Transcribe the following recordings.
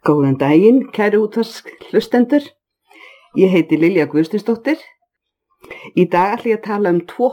Góðan daginn, kæru útvarpshlustendur. Ég heiti Lilja Guðsteinsdóttir. Í dag ætla ég að tala um tvo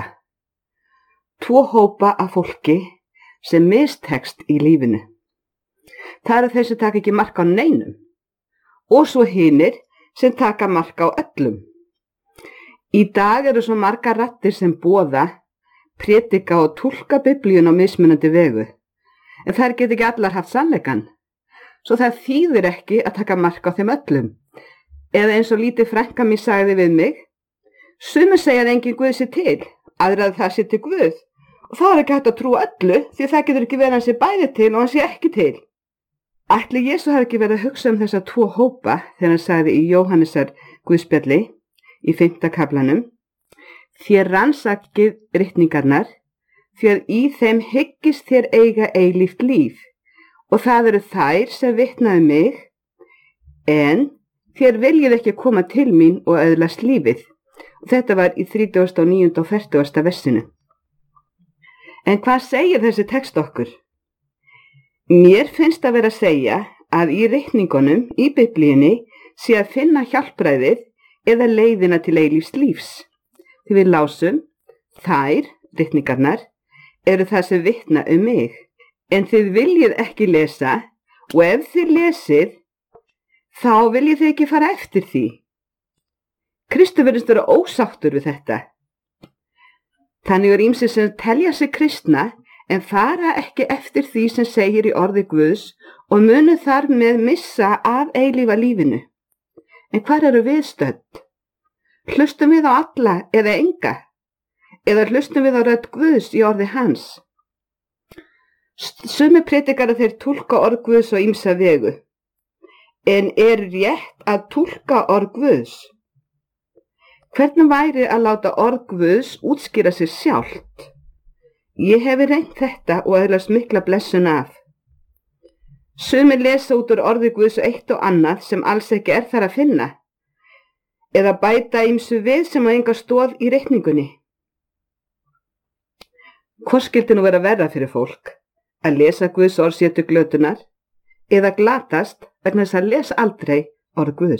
hópa af fólki sem mistekst í lífinu. Það eru þeir sem taka ekki mark á neinum og svo hinir sem taka mark á öllum. Í dag eru svo margar raddir sem boða, prédika og túlka Biblíuna á mismunandi vegu, en þær get ekki allar haft sannleikann. Svo það þýðir ekki að taka mark á þeim öllum. Eða eins og lítið frænka mín sagði við mig, sumir segja að engin Guð sé til, aðra að það sé til Guð. Og þá er ekki hægt að trúa öllu, því það getur ekki verið hann sé bæði til og hann sé ekki til. Ætli Jesú hafi ekki verið að hugsa um þessa tvo hópa þegar hann sagði í Jóhannesar Guðspjalli í 5. kaflanum, þér rannsakið ritningarnar, því að í þeim hyggist þér eiga eilíft líf. Og það eru þær sem vitnaðu mig, en þér viljið ekki koma til mín og öðlast lífið. Og þetta var í 39. og 40. versinu. En hvað segir þessi text okkur? Mér finnst að vera að segja að í ritningunum í Biblíunni sé að finna hjálpræðið eða leiðina til eilífs lífs. Því við lásum, þær, ritningarnar, eru það sem vitna um mig. En þið viljið ekki lesa, og ef þið lesið, þá viljið þið ekki fara eftir því. Kristur virðist vera ósáttur við þetta. Þannig er ýmsir sem telja sig kristna, en fara ekki eftir því sem segir í orði Guðs og munu þar með missa af eilífa lífinu. En hvar eru við stödd? Hlustum við á alla eða enga? Eða hlustum við á rödd Guðs í orði hans? Sumir prédikar að þeir túlka orð Guðs á ýmsa vegu. En er rétt að túlka orð Guðs? Hvernig væri að láta orð Guðs útskýra sig sjálft? Ég hefi reynt þetta og öðlast mikla blessun af. Sumir lesa út úr orði Guðs eitt og annað sem alls ekki er þar að finna. Eða bæta ýmsu við sem á enga stoð í ritningunni. Hvor skyldi nú vera verra fyrir fólk? Að lesa Guðs orð sér til glötunar eða glatast vegna þess að lesa aldrei orð Guðs.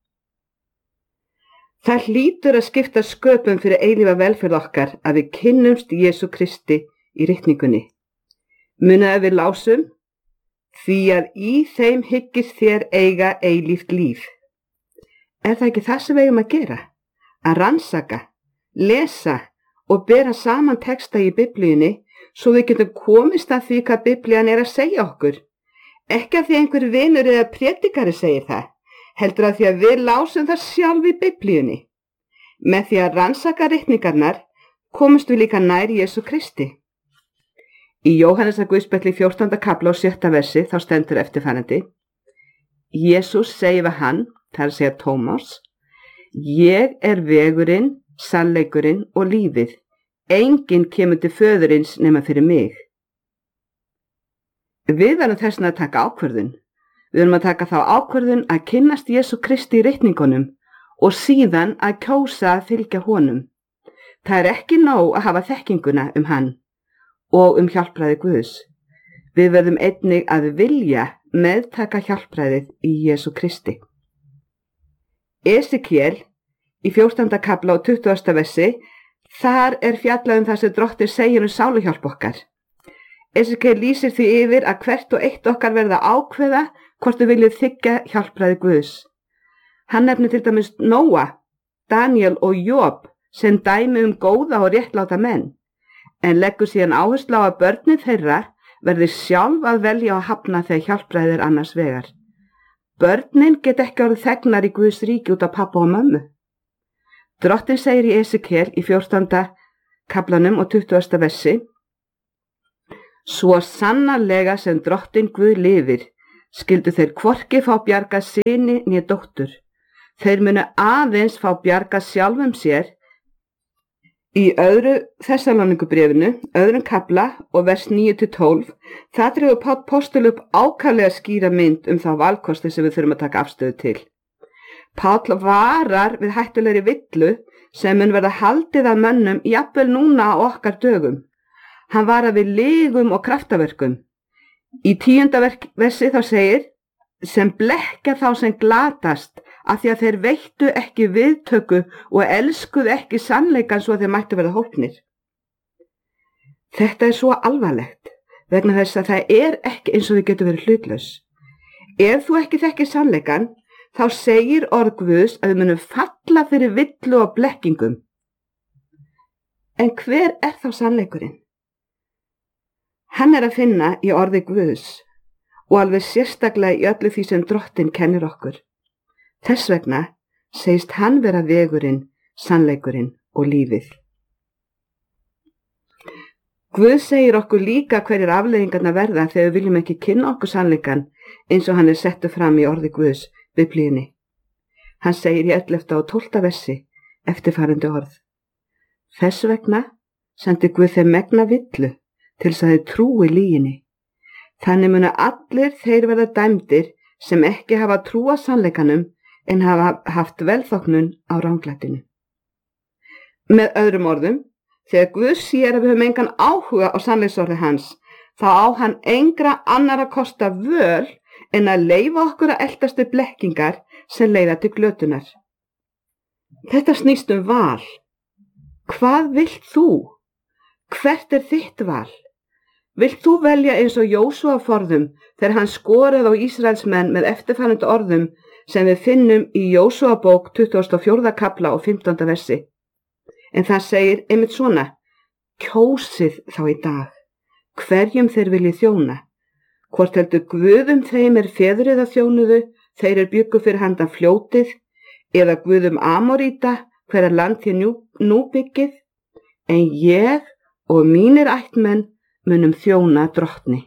Það hlýtur að skipta sköpum fyrir eilífa velferð okkar að við kynnumst Jesú Kristi í ritningunni. Munið að við lásum, því að í þeim hyggist þér eiga eilíft líf. Er það ekki það sem við eigum að gera? Að rannsaka, lesa og bera saman texta í Biblíunni svo við getum komist að því hvað Biblían er að segja okkur. Ekki að því einhver vinur eða prédikari segir það, heldur að því að við lásum það sjálf í Biblíunni. Með því að rannsaka ritningarnar komumst við líka nær Jesú Kristi. Í Jóhannesar Guðspjalli 14. kafla og 7. versi þá stendur eftirfarandi: Jesús segir við hann, það er að segja Tómas, ég er vegurinn, sannleikurinn og lífið. Enginn kemur til föðurins nema fyrir mig. Við verðum þess að taka ákvörðun. Við verðum að taka þá ákvörðun að kynnast Jesú Kristi í ritningunum og síðan að kjósa að fylgja honum. Það er ekki nóg að hafa þekkinguna um hann og um hjálpræði Guðs. Við verðum einnig að vilja meðtaka hjálpræðið í Jesú Kristi. Esekiel í 14. kafla og 20. versi, þar er fjallað það sem Drottinn segir sáluhjálp okkar. Esekiel lýsir því yfir að hvert og eitt okkar verða ákveða hvort við viljum þiggja hjálpræði Guðs. Hann nefnir til dæmis Nóa, Daniel og Job sem dæmi góða og réttláta menn, en leggur síðan áherslu á að börnin þeirra verði sjálf að velja og hafna þegar hjálpræði annars vegar. Börnin get ekki orðið þegnar í Guðs ríki út af pappa og mömmu. Drottinn segir í Esekiel í 14. kaflanum og 20. versi: Svo sannarlega sem Drottinn Guð lifir, skyldu þeir hvorki fá bjargað syni né dóttur. Þeir munu aðeins fá bjargað sjálfum sér. Í 2. Þessalóníkubréfinu, 2. kafla og vers 9-12, það dregur Páll postuli upp ákaflega skýra mynd þá valkosti sem við þurfum að taka afstöðu til. Páll varar við hættulegri villu sem mun verða haldið af mönnum jafnvel núna á okkar dögum. Hann varar við lygum og kraftaverkum. Í 10. versi þá segir: sem blekkja þá sem glatast af því að þeir veittu ekki viðtöku og elskuðu ekki sannleikann svo að þeir mættu verða hólpnir. Þetta er svo alvarlegt vegna þess að það er ekki eins og þau getur verið hlutlaus. Ef þú ekki þekkir sannleikann, þá segir orð Guðs að við munum falla fyrir villu og blekkingum. En hver er þá sannleikurinn? Hann er að finna í orði Guðs og alveg sérstaklega í öllu því sem Drottinn kennir okkur. Þess vegna segist hann vera vegurinn, sannleikurinn og lífið. Guð segir okkur líka hverjir afleiðingarnar verða þegar við viljum ekki kynna okkur sannleikann eins og hann er settur fram í orði Guðs, Biblíunni. Hann segir í 11. og 12. versi eftirfarandi orð. Þess vegna sendi Guð þeim megna villu til þess að þeir trúi lyginni. Þannig munu allir þeir verða dæmdir sem ekki hafa trúað sannleikanum en hafa haft velþóknun á ranglætinu. Með öðrum orðum, þegar Guð sér að við höfum engan áhuga á sannleiksorði hans, þá á hann engra annara kosta völ en að leyfa okkur að eltast við blekkingar sem leiða til glötunar. Þetta snýst val. Hvað vilt þú? Hvert er þitt val? Vilt þú velja eins og Jósúa forðum þegar hann skoraði á Ísraelsmenn með eftirfarandi orðum sem við finnum í Jósúa bók 24. kapla og 15. versi. En það segir einmitt svona, kjósið þá í dag, hverjum þeir viljið þjóna. Hvort heldur Guðum þeim er feðrið að þjónuðu, þeir bjuggu fyrir handan fljótið, eða Guðum Amoríta, hverja land þér nú byggið, en ég og mínir ættmenn munum þjóna Drottni.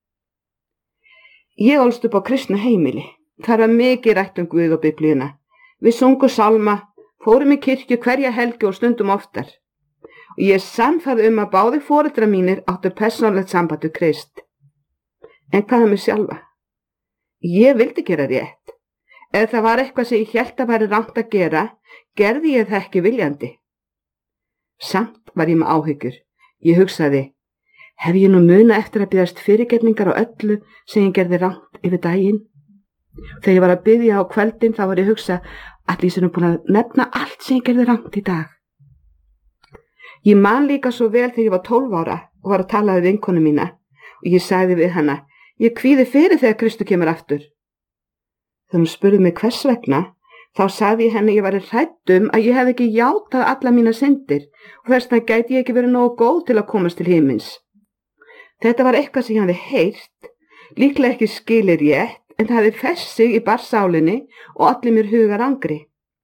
Ég ólst upp á kristna heimili. Það var mikið rætt um Guð og Biblíuna. Við sungum sálma, fórum í kirkju hverja helgi og stundum oftar. Og ég er sannfærð að báðir foreldrar mínir áttu persónulegt samband við Krist. En hvað með sjálfa? Ég vildi gera rétt. Ef það var eitthvað sem ég hélt að væri rangt að gera, gerði ég það ekki viljandi. Samt var ég með áhyggjur. Ég hugsaði, hef ég nú muna eftir að biðjast fyrirgefningar á öllu sem ég gerði rangt yfir daginn? Þegar ég var að biðja á kvöldin þá var ég að hugsa að ég sé nú búin að nefna allt sem ég gerði rangt í dag. Ég man líka svo vel þegar ég var 12 ára og var að tala við vinkonu mína og ég sagði við hana, ég kvíði fyrir þegar Kristur kemur aftur. Þegar hún spurði mig hvers vegna, þá sagði ég henni ég var hrædd að ég hef ekki játað alla mína syndir og þess vegna gæti ég ekki verið nógu góð til að komast til himins. Þetta var eitthvað sem ég hafði heyrt, líklega ekki skilið rétt, en það hefði fest sig í barsálinni og allir mér hugar angri.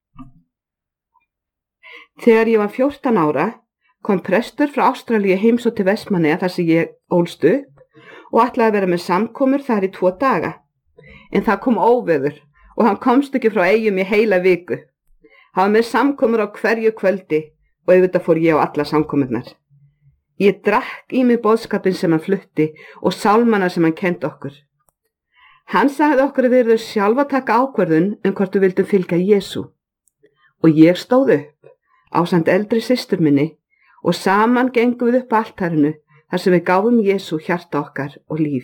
Þegar ég var 14 ára kom prestur frá Ástralíu heimsótt til Vestmannaeyja þar sem ég ólst upp og ætlaði að vera með samkomur þar í 2 daga. En það kom óveður og hann komst ekki frá Eyjum í heila viku. Hann var með samkomur á hverju kvöldi og auðvitað fór ég á alla samkomurnar. Ég drakk í mig boðskapinn sem hann flutti og sálmana sem hann kenndi okkur. Hann sagði okkur að við erum sjálf að taka ákvörðun hvort við vildum fylgja Jesú. Og ég stóð upp ásamt eldri systur minni og saman gengum við upp á altarinu þar sem við gáfum Jesú hjarta okkar og líf.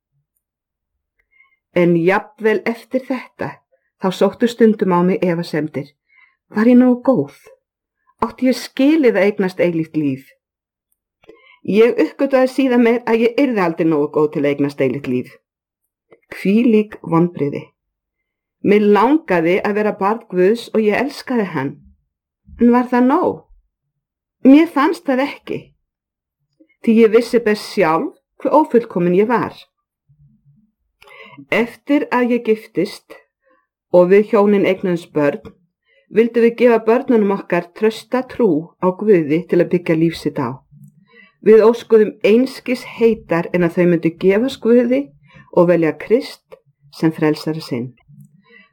En jafnvel eftir þetta þá sóttu stundum á mig efasemdir. Var ég nógu góð? Átti ég skilið að eignast eilíft líf? Ég uppgötvaði síðan meir að ég yrði aldrei nógu góð til að eignast eilíft líf. Hvílík vonbrigði. Mér langaði að vera barn Guðs og ég elskaði hann. En var það nóg? Mér fannst það ekki. Því ég vissi best sjálf hve ófullkomin ég var. Eftir að ég giftist og við hjónin eignuðumst börn, vildum við gefa börnunum okkar trausta trú á Guði til að byggja líf sitt á. Við óskuðum einskis heitar en að þau myndu gefast Guði og velja Krist sem frelsara sinn.